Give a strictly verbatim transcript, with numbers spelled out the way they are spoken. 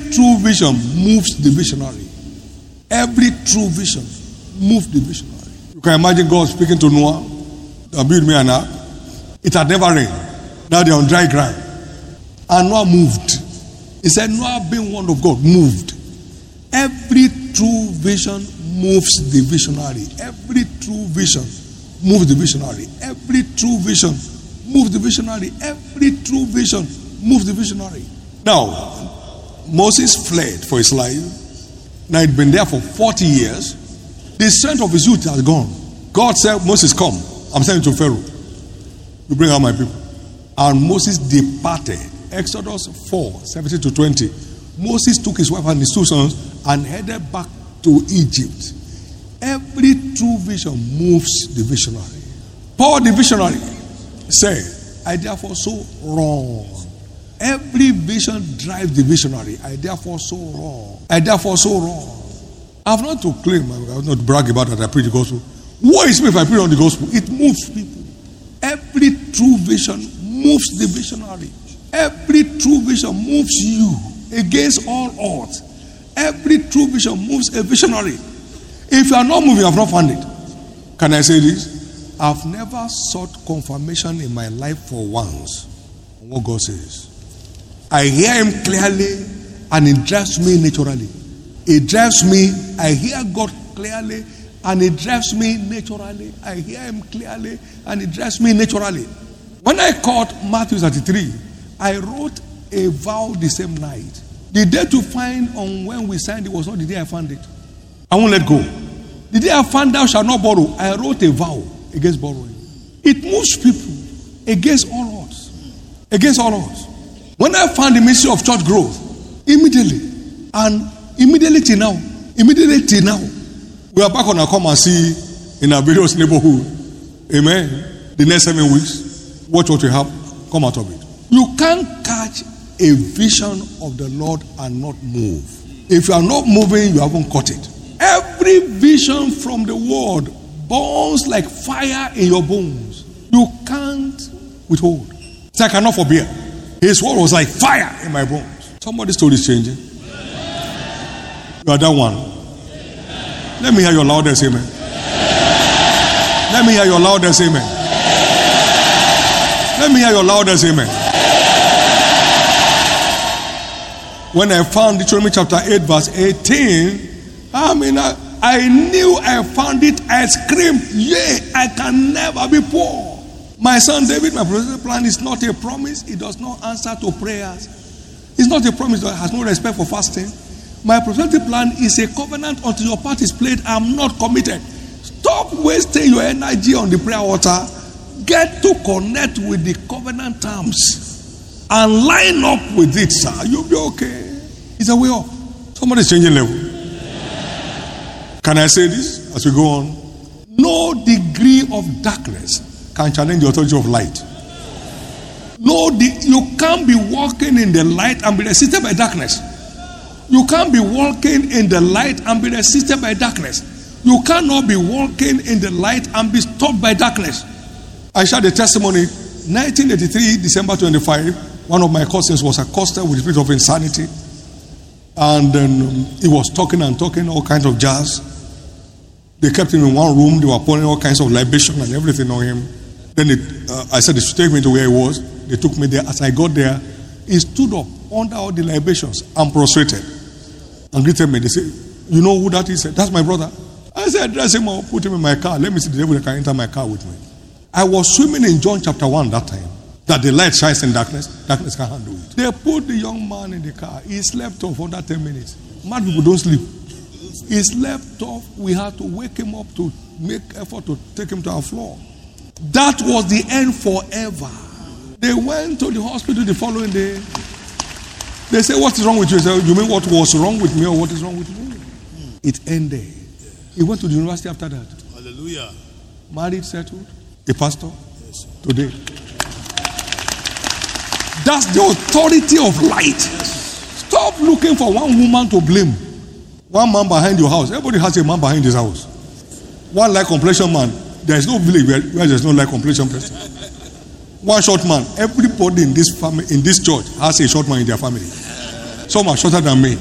true vision moves the visionary. Every true vision moves the visionary. You can imagine God speaking to Noah, build me an ark. It had never rained. Now they're on dry ground. And Noah moved. He said, Noah, being one of God, moved. Every true vision moves the visionary. Every true vision moves the visionary. Every true vision moves the visionary. Every true vision moves the visionary. Now, Moses fled for his life. Now he'd been there for forty years. The strength of his youth has gone. God said, Moses, come. I'm sending to Pharaoh. You bring out my people. And Moses departed. Exodus four, seventeen to twenty. Moses took his wife and his two sons and headed back to Egypt. Every true vision moves the visionary. Paul the visionary said, I therefore so wrong. Every vision drives the visionary. I therefore so wrong. I therefore so wrong. I have not to claim, I have not to brag about that I preach the gospel. What is me if I preach on the gospel? It moves people. Every true vision moves the visionary. Every true vision moves you against all odds. Every true vision moves a visionary. If you are not moving, you have not found it. Can I say this? I've never sought confirmation in my life for once on what God says. I hear him clearly and it drives me naturally. It drives me, I hear God clearly and it drives me naturally. I hear him clearly and it drives me naturally. When I caught Matthew thirty-three, I wrote a vow the same night. The day to find on when we signed it was not the day I found it. I won't let go. The day I found thou shalt not borrow, I wrote a vow against borrowing. It moves people against all odds. Against all odds. When I found the ministry of church growth, immediately, and immediately till now, immediately till now, we are back on our come and see in our various neighborhood. Amen. The next seven weeks, watch what we have, come out of it. You can't catch a vision of the Lord and not move. If you are not moving, you haven't caught it. Every vision from the word burns like fire in your bones. You can't withhold. So I cannot forbear. His word was like fire in my bones. Somebody's story is changing. You are that one. Let me hear your loudest amen. Let me hear your loudest amen. Let me hear your loudest amen. When I found Deuteronomy chapter eight verse eighteen, I mean, I, I knew I found it. I screamed, yea, I can never be poor. My son David, my prophetic plan is not a promise. It does not answer to prayers. It's not a promise that has no respect for fasting. My prophetic plan is a covenant until your part is played. I'm not committed. Stop wasting your energy on the prayer altar. Get to connect with the covenant terms and line up with it, sir. You'll be okay. It's a way up. Somebody's changing level. Can I say this as we go on? No degree of darkness can challenge the authority of light. No, de- you can't be walking in the light and be resisted by darkness. You can't be walking in the light and be resisted by darkness. You cannot be walking in the light and be stopped by darkness. I shared a testimony. nineteen eighty-three, December twenty-fifth, one of my cousins was accosted with the spirit of insanity. And then um, he was talking and talking all kinds of jazz. They kept him in one room. They were pouring all kinds of libation and everything on him. Then it, uh, I said they should take me to where he was. They took me there. As I got there, he stood up under all the libations and prostrated and greeted me. They said, you know who that is? He said, that's my brother. I said, dress him up, put him in my car. Let me see the devil that can enter my car with me. I was swimming in John chapter one that time. That the light shines in darkness, darkness can't handle it. They put the young man in the car. He slept off for that ten minutes. Mad people don't sleep. He slept off. We had to wake him up to make effort to take him to our floor. That was the end forever. They went to the hospital the following day. They said, what is wrong with you? He said, you mean what was wrong with me or what is wrong with me? It ended. He went to the university after that. Hallelujah. Married, settled, a pastor. Yes. Today. That's the authority of light. Stop looking for one woman to blame. One man behind your house. Everybody has a man behind his house. One light complexion man. There is no village where, where there is no light complexion person. One short man. Everybody in this family, in this church, has a short man in their family. Some are shorter than me.